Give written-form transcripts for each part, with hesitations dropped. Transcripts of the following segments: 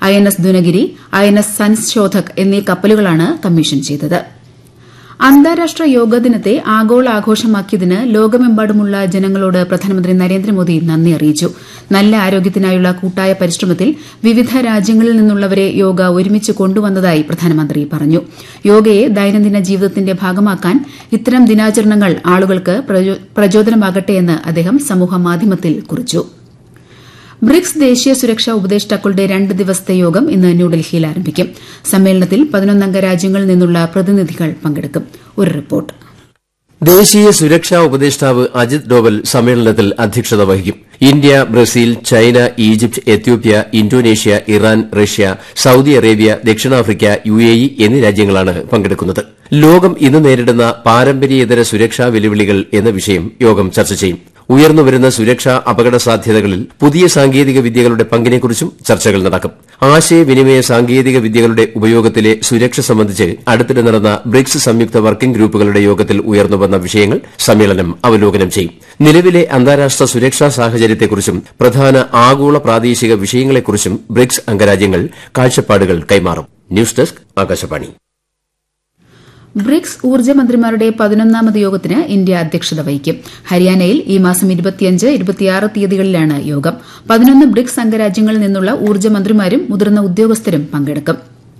INS Dunagiri, INS Sanshodhak എന്നീ കപ്പലുകളാണ് commission ചെയ്തത്. അന്താരാഷ്ട്ര യോഗാ ദിനത്തെ ആഗോള ആഘോഷമാക്കിയതിന് ലോകമെമ്പാടുമുള്ള ജനങ്ങളോട് പ്രധാനമന്ത്രി നരേന്ദ്രമോദി നന്ദി അറിയിച്ചു. നല്ല ആരോഗ്യത്തിനായുള്ള കൂട്ടായ പരിശ്രമത്തിൽ വിവിധ രാജ്യങ്ങളിൽ നിന്നുള്ളവരെ യോഗ ഒരുമിച്ച് കൊണ്ടുവന്നതായി പ്രധാനമന്ത്രി പറഞ്ഞു. യോഗയെ ദൈനംദിന ജീവിതത്തിന്റെ ഭാഗമാക്കാൻ ഇത്തരം ദിനാചരണങ്ങൾ ആളുകൾക്ക് പ്രചോദനമാകട്ടെയെന്ന് അദ്ദേഹം സമൂഹമാധ്യമത്തിൽ കുറിച്ചു. ബ്രിക്സ് ദേശീയ സുരക്ഷാ ഉപദേഷ്ടാക്കളുടെ 2 ദിവസത്തെ യോഗം ഇന്ന് ന്യൂഡൽഹിയിൽ ആരംഭിക്കും. സമ്മേളനത്തിൽ 11 അംഗ രാജ്യങ്ങളിൽ നിന്നുള്ള പ്രതിനിധികൾ പങ്കെടുക്കും. ഒരു റിപ്പോർട്ട്. ദേശീയ സുരക്ഷാ ഉപദേഷ്ടാവ് അജിത് ഡോവൽ സമ്മേളനത്തിൽ അധ്യക്ഷത വഹിക്കും. India, Brazil, China, Egypt, Ethiopia, Indonesia, Iran, Russia, Saudi Arabia, ദക്ഷിണാഫ്രിക്ക, UAE എന്നീ രാജ്യങ്ങളാണ് പങ്കെടുക്കുന്നത്. ലോകം ഇന്ന് നേരിടുന്ന പാരമ്പര്യേതര സുരക്ഷാ വെല്ലുവിളികൾ എന്ന വിഷയം യോഗം ചർച്ച ചെയ്യും. ഉയർന്നുവരുന്ന സുരക്ഷാ അപകട സാധ്യതകളിൽ പുതിയ സാങ്കേതിക വിദ്യകളുടെ പങ്കിനെക്കുറിച്ചും ചർച്ചകൾ നടക്കും. ആശയവിനിമയ സാങ്കേതിക വിദ്യകളുടെ ഉപയോഗത്തിലെ സുരക്ഷ സംബന്ധിച്ച് അടുത്തിടെ നടന്ന ബ്രിക്സ് സംയുക്ത വർക്കിംഗ് ഗ്രൂപ്പുകളുടെ യോഗത്തിൽ ഉയർന്നുവന്ന വിഷയങ്ങൾ സമ്മേളനം അവലോകനം ചെയ്യും. നിലവിലെ അന്താരാഷ്ട്ര സുരക്ഷാ സാഹചര്യത്തെക്കുറിച്ചും പ്രധാന ആഗോള പ്രാദേശിക വിഷയങ്ങളെക്കുറിച്ചും ബ്രിക്സ് അംഗരാജ്യങ്ങൾ കാഴ്ചപ്പാടുകൾ കൈമാറും. News desk, Akashvani. ബ്രിക്സ് ഊർജ്ജമന്ത്രിമാരുടെ 11ാമത് യോഗത്തിന് ഇന്ത്യ അധ്യക്ഷത വഹിക്കും. ഹരിയാനയിൽ ഈ മാസം 25, 26 തീയതികളിലാണ് യോഗം. 11 ബ്രിക്സ് അംഗരാജ്യങ്ങളിൽ നിന്നുള്ള ഊർജ്ജമന്ത്രിമാരും മുതിർന്ന ഉദ്യോഗസ്ഥരും പങ്കെടുക്കും.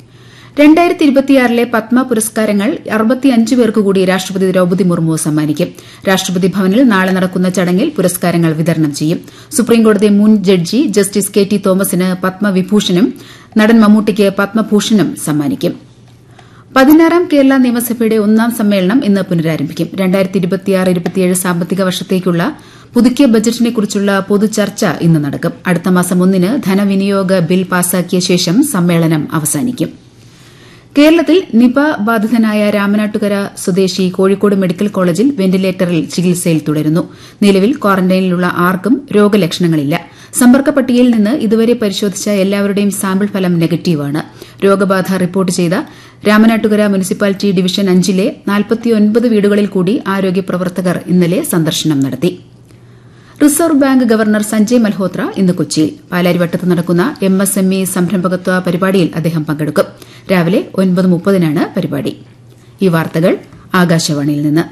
2026 പത്മ പുരസ്കാരങ്ങൾ 65 പേർക്ക് കൂടി രാഷ്ട്രപതി ദ്രൌപദി മുർമു സമ്മാനിക്കും. രാഷ്ട്രപതി ഭവനിൽ നാളെ നടക്കുന്ന ചടങ്ങിൽ പുരസ്കാരങ്ങൾ വിതരണം ചെയ്യും. സുപ്രീംകോടതി മുൻ ജഡ്ജി ജസ്റ്റിസ് KT തോമസിന് പത്മവിഭൂഷണും നടൻ മമ്മൂട്ടിക്ക് പത്മഭൂഷണും സമ്മാനിക്കും. 16ാം കേരള നിയമസഭയുടെ 1ാം സമ്മേളനം ഇന്ന് പുനരാരംഭിക്കും. 2026-27 സാമ്പത്തിക വർഷത്തേക്കുള്ള പുതുക്കിയ ബജറ്റിനെക്കുറിച്ചുള്ള പൊതുചർച്ച ഇന്ന് നടക്കും. അടുത്ത മാസം 1-ന് ധനവിനിയോഗ ബിൽ പാസാക്കിയ ശേഷം സമ്മേളനം അവസാനിക്കും. കേരളത്തിൽ നിപ ബാധിതനായ രാമനാട്ടുകര സ്വദേശി കോഴിക്കോട് മെഡിക്കൽ കോളേജിൽ വെന്റിലേറ്ററിൽ ചികിത്സയിൽ തുടരുന്നു. നിലവിൽ ക്വാറന്റൈനിലുള്ള ആർക്കും രോഗലക്ഷണങ്ങളില്ല. സമ്പർക്ക പട്ടികയിൽ നിന്ന് ഇതുവരെ പരിശോധിച്ച എല്ലാവരുടെയും സാമ്പിൾ ഫലം നെഗറ്റീവാണ്. രോഗബാധ റിപ്പോർട്ട് ചെയ്ത രാമനാട്ടുകര മുനിസിപ്പാലിറ്റി ഡിവിഷൻ 5-ലെ 49 വീടുകളിൽ കൂടി ആരോഗ്യ പ്രവർത്തകർ ഇന്നലെ സന്ദർശനം നടത്തി. Reserve bank governor Sanjay Malhotra ഇന്ന് കൊച്ചിയിൽ പാലാരിവട്ടത്ത് നടക്കുന്ന MSME സംരംഭകത്വ പരിപാടിയിൽ അദ്ദേഹം പങ്കെടുക്കും. രാവിലെ 9:30-നാണ് പരിപാടി. ഈ വാർത്തകൾ ആകാശവാണിയിൽ നിന്ന്.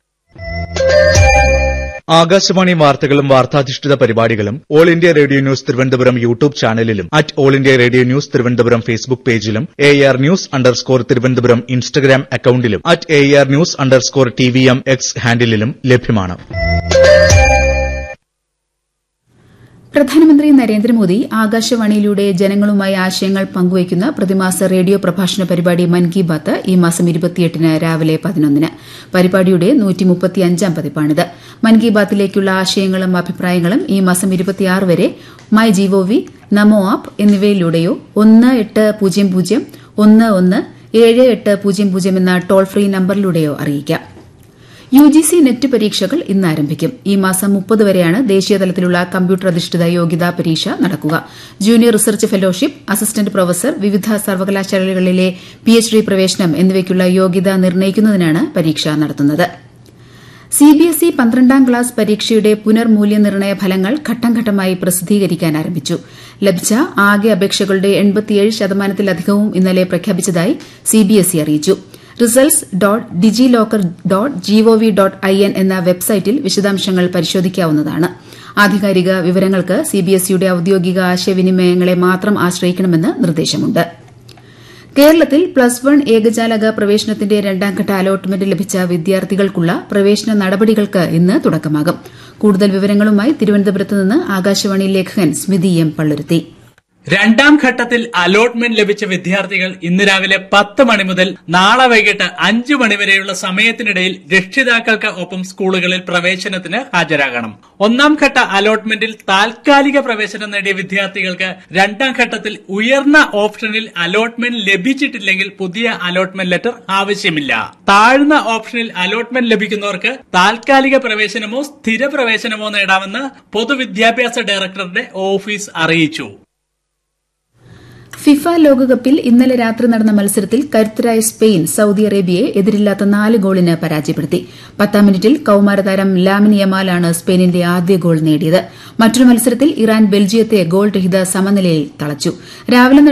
ആകാശവാണി വാർത്തകളും വാർത്താധിഷ്ഠിത പരിപാടികളും all India radio news Thiruvananthapuram YouTube ചാനലിലും all India radio news Thiruvananthapuram Facebook പേജിലും AR News_ തിരുവനന്തപുരം ഇൻസ്റ്റഗ്രാം അക്കൌണ്ടിലും AR News_TVM X ഹാൻഡിലും ലഭ്യമാണ്. പ്രധാനമന്ത്രി നരേന്ദ്രമോദി ആകാശവാണിയിലൂടെ ജനങ്ങളുമായി ആശയങ്ങൾ പങ്കുവയ്ക്കുന്ന പ്രതിമാസ റേഡിയോ പ്രഭാഷണ പരിപാടി മൻ കി ബാത്ത് ഈ മാസം 28-ന് രാവിലെ 11-ന്. പരിപാടിയുടെ 135ാം പതിപ്പാണിത്. മൻ കി ബാത്തിലേക്കുള്ള ആശയങ്ങളും അഭിപ്രായങ്ങളും ഈ മാസം 26 വരെ MyGov, നമോ ആപ്പ് എന്നിവയിലൂടെയോ 1800117800 എന്ന ടോൾ ഫ്രീ നമ്പറിലൂടെയോ അറിയിക്കാം. UGC നെറ്റ് പരീക്ഷകൾ ഇന്ന് ആരംഭിക്കും. ഈ മാസം 30 വരെയാണ് ദേശീയതലത്തിലുള്ള കമ്പ്യൂട്ടർ അധിഷ്ഠിത യോഗ്യതാ പരീക്ഷ നടക്കുക. Junior research fellowship, assistant professor, വിവിധ സർവകലാശാലകളിലെ PhD പ്രവേശനം എന്നിവയ്ക്കുള്ള യോഗ്യത നിർണ്ണയിക്കുന്നതിനാണ് പരീക്ഷ നടത്തുന്നത്. CBSE 12ാം ക്ലാസ് പരീക്ഷയുടെ പുനർമൂല്യനിർണ്ണയ ഫലങ്ങൾ ഘട്ടംഘട്ടമായി പ്രസിദ്ധീകരിക്കാൻ ആരംഭിച്ചു. ലഭിച്ച ആകെ അപേക്ഷകളുടെ 87%-ലധികവും ഇന്നലെ പ്രഖ്യാപിച്ചതായി CBSE അറിയിച്ചു. results.digilocker.gov.in എന്ന വെബ്സൈറ്റിൽ വിശദാംശങ്ങൾ പരിശോധിക്കാവുന്നതാണ്. ആധികാരിക വിവരങ്ങൾക്ക് CBSEയുടെ ഔദ്യോഗിക ആശയവിനിമയങ്ങളെ മാത്രം ആശ്രയിക്കണമെന്ന് നിർദ്ദേശമുണ്ട്. കേരളത്തിൽ +1 ഏകജാലക പ്രവേശനത്തിന്റെ 2ാംഘട്ട അലോട്ട്മെന്റ് ലഭിച്ച വിദ്യാർത്ഥികൾക്കുള്ള പ്രവേശന നടപടികൾക്ക് ഇന്ന് തുടക്കമാകും. കൂടുതൽ വിവരങ്ങളുമായി തിരുവനന്തപുരത്ത് നിന്ന് ആകാശവാണി ലേഖകൻ സ്മിതി M. പള്ളുരുത്തി. 2ാം ഘട്ടത്തിൽ അലോട്ട്മെന്റ് ലഭിച്ച വിദ്യാർത്ഥികൾ ഇന്ന് രാവിലെ 10 മണി മുതൽ നാളെ വൈകിട്ട് 5 മണി വരെയുള്ള സമയത്തിനിടയിൽ രക്ഷിതാക്കൾക്ക് ഒപ്പം സ്കൂളുകളിൽ പ്രവേശനത്തിന് ഹാജരാകണം. 1ാം ഘട്ട അലോട്ട്മെന്റിൽ താൽക്കാലിക പ്രവേശനം നേടിയ വിദ്യാർത്ഥികൾക്ക് 2ാം ഘട്ടത്തിൽ ഉയർന്ന ഓപ്ഷനിൽ അലോട്ട്മെന്റ് ലഭിച്ചിട്ടില്ലെങ്കിൽ പുതിയ അലോട്ട്മെന്റ് ലെറ്റർ ആവശ്യമില്ല. താഴ്ന്ന ഓപ്ഷനിൽ അലോട്ട്മെന്റ് ലഭിക്കുന്നവർക്ക് താൽക്കാലിക പ്രവേശനമോ സ്ഥിര പ്രവേശനമോ നേടാമെന്ന് പൊതുവിദ്യാഭ്യാസ ഡയറക്ടറുടെ ഓഫീസ് അറിയിച്ചു. ഫിഫ ലോകകപ്പിൽ ഇന്നലെ രാത്രി നടന്ന മത്സരത്തിൽ കരുത്തരായ സ്പെയിൻ സൌദി അറേബ്യയെ എതിരില്ലാത്ത 4 ഗോളിന് പരാജയപ്പെടുത്തി. 10ാം മിനിറ്റിൽ കൌമാരതാരം ലാമിൻ യമാലാണ് സ്പെയിനിന്റെ ആദ്യ ഗോൾ നേടിയത്. മറ്റൊരു മത്സരത്തിൽ ഇറാൻ ബെൽജിയത്തെ ഗോൾ രഹിത സമനിലയിൽ തളച്ചു. രാവിലെ